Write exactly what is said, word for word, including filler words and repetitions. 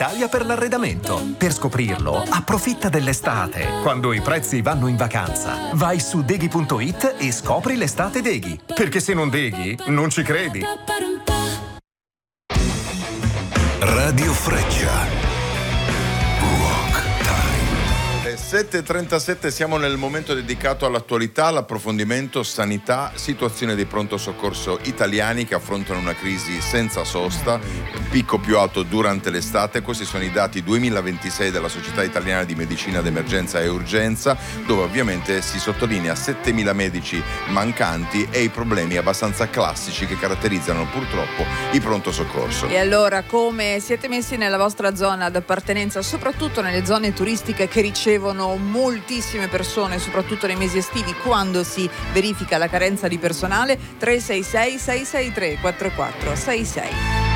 d'Italia per l'arredamento. Per scoprirlo, approfitta dell'estate, quando i prezzi vanno in vacanza. Vai su deghi punto it e scopri l'estate Deghi. Perché se non deghi, non ci credi. Radio Freccia. sette e trentasette, siamo nel momento dedicato all'attualità, all'approfondimento, sanità, situazione dei pronto soccorso italiani che affrontano una crisi senza sosta, picco più alto durante l'estate. Questi sono i dati duemilaventisei della Società Italiana di Medicina d'Emergenza e Urgenza, dove ovviamente si sottolinea settemila medici mancanti e i problemi abbastanza classici che caratterizzano purtroppo i pronto soccorso. E allora, come siete messi nella vostra zona d'appartenenza, soprattutto nelle zone turistiche che ricevono moltissime persone, soprattutto nei mesi estivi, quando si verifica la carenza di personale? Tre sei sei sei sei tre quattro quattro sei sei.